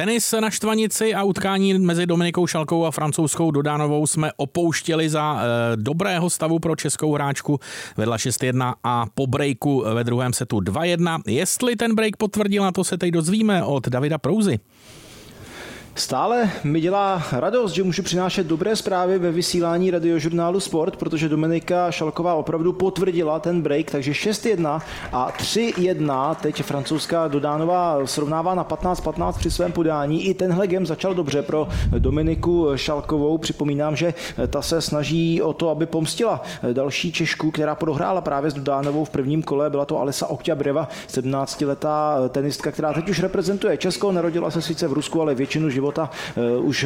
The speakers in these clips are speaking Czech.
Tenis na štvanici a utkání mezi Dominikou Šalkovou a francouzskou Dodánovou jsme opouštěli za dobrého stavu pro českou hráčku. Vedla 6-1 a po breaku ve druhém setu 2-1. Jestli ten break potvrdila, to se teď dozvíme od Davida Prouzy. Stále mi dělá radost, že můžu přinášet dobré zprávy ve vysílání radiožurnálu Sport, protože Dominika Šalková opravdu potvrdila ten break, takže 6-1 a 3-1. Teď francouzská Dodánová srovnává na 15-15 při svém podání. I tenhle game začal dobře pro Dominiku Šalkovou. Připomínám, že ta se snaží o to, aby pomstila další Češku, která prohrála právě s Dodánovou v prvním kole. Byla to Alisa Okťabreva, 17letá tenistka, která teď už reprezentuje Česko. Narodila se sice v Rusku, ale většinu života už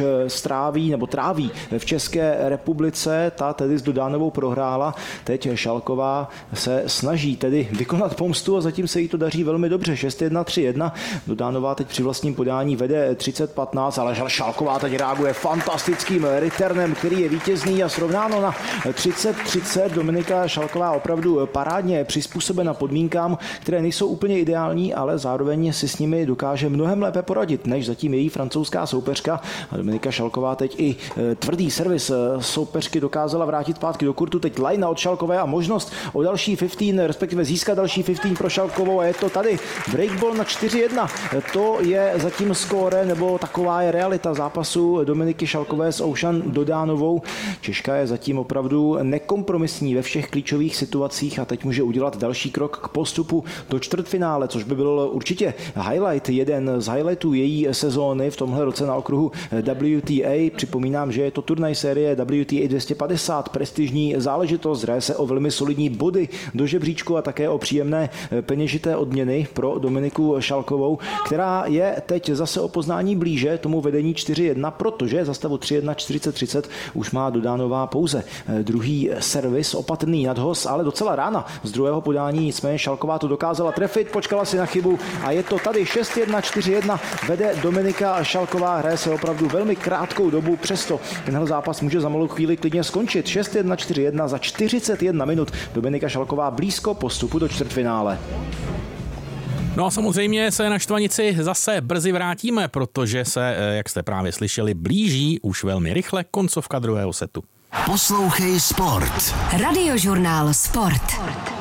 tráví v České republice. Ta tedy s Dodánovou prohrála. Teď Šalková se snaží tedy vykonat pomstu a zatím se jí to daří velmi dobře. 6-1, 3-1. Dodánová teď při vlastním podání vede 30-15, ale Šalková teď reaguje fantastickým returnem, který je vítězný a srovnáno na 30-30. Dominika Šalková opravdu parádně přizpůsobena podmínkám, které nejsou úplně ideální, ale zároveň si s nimi dokáže mnohem lépe poradit, než zatím její francouzská soupeřka. A Dominika Šalková teď i tvrdý servis soupeřky dokázala vrátit zpátky do kurtu. Teď lajna od Šalkové a možnost o další 15, respektive získat další 15 pro Šalkovou a je to tady. Breakball na 4-1. To je zatím skóre, nebo taková je realita zápasu Dominiky Šalkové s Oušan Dodánovou. Češka je zatím opravdu nekompromisní ve všech klíčových situacích a teď může udělat další krok k postupu do čtvrtfinále, což by byl určitě highlight, jeden z highlightů její sezóny v tomhle roce na okruhu WTA. Připomínám, že je to turnaj série WTA 250, prestižní záležitost, hraje se o velmi solidní body do žebříčku a také o příjemné peněžité odměny pro Dominiku Šalkovou, která je teď zase o poznání blíže tomu vedení 4-1, protože za stavu 3-1 40-30 už má Dodánová pouze druhý servis, opatrný nadhoz, ale docela rána z druhého podání, nicméně Šalková to dokázala trefit, počkala si na chybu a je to tady 6-1, 4-1, vede Dominika Šalková, hraje se opravdu velmi krátkou dobu, přesto tenhle zápas může za malou chvíli klidně skončit. 6-1, 4-1 za 41 minut. Dominika Šalková blízko postupu do čtvrtfinále. No a samozřejmě se na štvanici zase brzy vrátíme, protože se, jak jste právě slyšeli, blíží už velmi rychle koncovka druhého setu. Poslouchej Sport. Radiožurnál Sport.